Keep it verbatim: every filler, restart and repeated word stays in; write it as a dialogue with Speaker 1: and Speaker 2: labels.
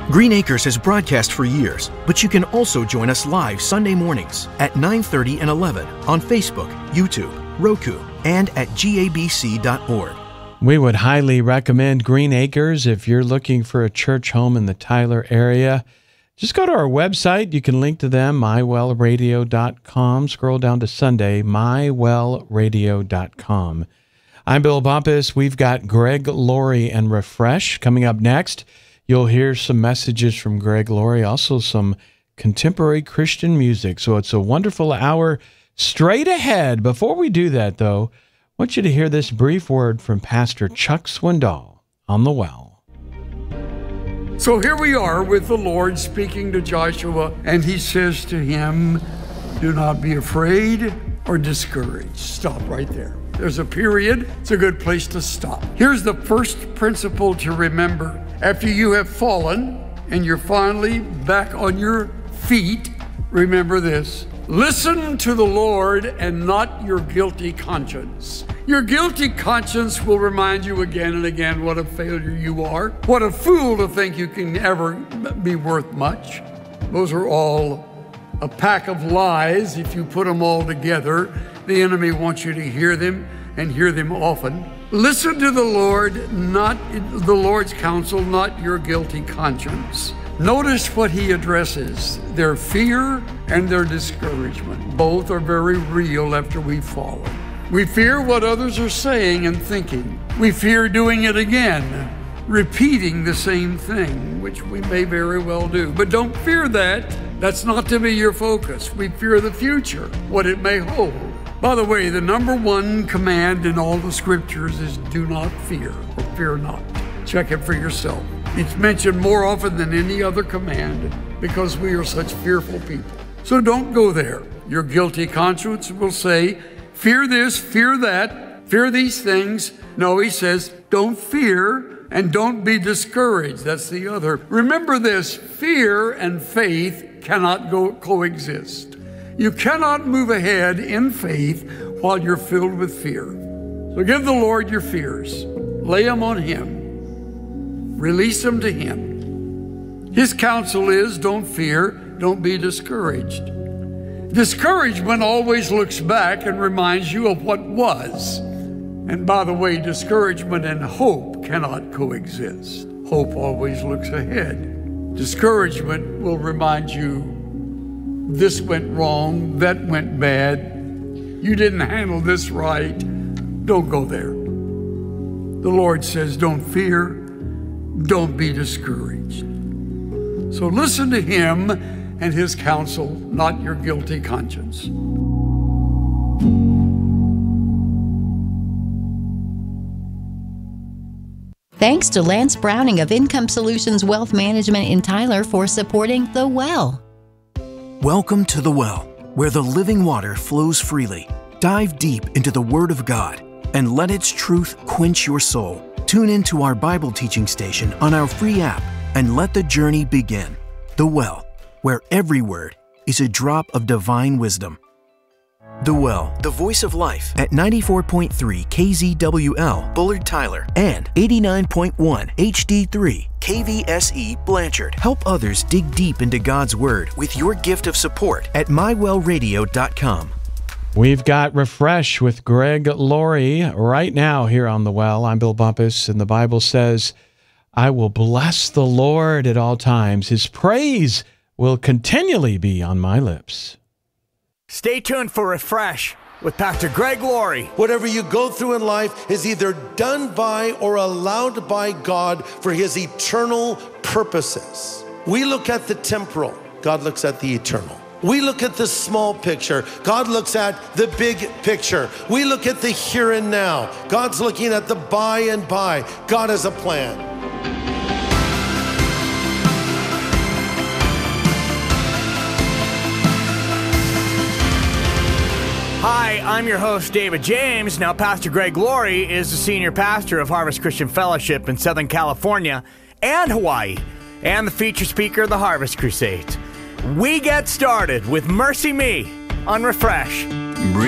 Speaker 1: Green Acres has broadcast for years, but you can also join us live Sunday mornings at nine thirty and eleven on Facebook, YouTube, Roku, and at G A B C dot org.
Speaker 2: We would highly recommend Green Acres if you're looking for a church home in the Tyler area. Just go to our website. You can link to them, my well radio dot com. Scroll down to Sunday, my well radio dot com. I'm Bill Bumpus. We've got Greg Laurie and Refresh coming up next. You'll hear some messages from Greg Laurie, also some contemporary Christian music. So it's a wonderful hour straight ahead. Before we do that, though, I want you to hear this brief word from Pastor Chuck Swindoll on the Well.
Speaker 3: So here we are with the Lord speaking to Joshua, and he says to him, do not be afraid or discouraged. Stop right there. There's a period. It's a good place to stop. Here's the first principle to remember. After you have fallen and you're finally back on your feet, remember this. Listen to the Lord and not your guilty conscience. Your guilty conscience will remind you again and again what a failure you are. What a fool to think you can ever be worth much. Those are all a pack of lies. If you put them all together, the enemy wants you to hear them and hear them often. Listen to the Lord, not the Lord's counsel, not your guilty conscience. Notice what he addresses, their fear and their discouragement. Both are very real after we've fallen. We fear what others are saying and thinking. We fear doing it again, repeating the same thing, which we may very well do. But don't fear that. That's not to be your focus. We fear the future, what it may hold. By the way, the number one command in all the scriptures is do not fear or fear not. Check it for yourself. It's mentioned more often than any other command because we are such fearful people. So don't go there. Your guilty conscience will say, fear this, fear that, fear these things. No, he says, don't fear and don't be discouraged. That's the other. Remember this, fear and faith cannot go coexist. You cannot move ahead in faith while you're filled with fear. So give the Lord your fears. Lay them on him. Release them to him. His counsel is don't fear, don't be discouraged. Discouragement always looks back and reminds you of what was. And by the way, discouragement and hope cannot coexist. Hope always looks ahead. Discouragement will remind you this went wrong, that went bad, you didn't handle this right. Don't go there. The Lord says don't fear, don't be discouraged. So listen to him and his counsel, not your guilty conscience.
Speaker 4: Thanks to Lance Browning of Income Solutions Wealth Management in Tyler for supporting The Well.
Speaker 1: Welcome to The Well, where the living water flows freely. Dive deep into the Word of God and let its truth quench your soul. Tune into our Bible teaching station on our free app and let the journey begin. The Well, where every word is a drop of divine wisdom. The Well, the voice of life at ninety-four point three K Z W L, Bullard, Tyler, and eighty-nine point one H D three K V S E, Blanchard. Help others dig deep into God's Word with your gift of support at my well radio dot com.
Speaker 2: We've got Refresh with Greg Laurie right now here on The Well. I'm Bill Bumpus, and the Bible says, I will bless the Lord at all times. His praise will continually be on my lips.
Speaker 5: Stay tuned for Refresh with Pastor Greg Laurie.
Speaker 6: Whatever you go through in life is either done by or allowed by God for his eternal purposes. We look at the temporal, God looks at the eternal. We look at the small picture, God looks at the big picture. We look at the here and now, God's looking at the by and by. God has a plan.
Speaker 5: Hi, I'm your host, David James. Now, Pastor Greg Laurie is the senior pastor of Harvest Christian Fellowship in Southern California and Hawaii, and the feature speaker of the Harvest Crusades. We get started with Mercy Me on Refresh.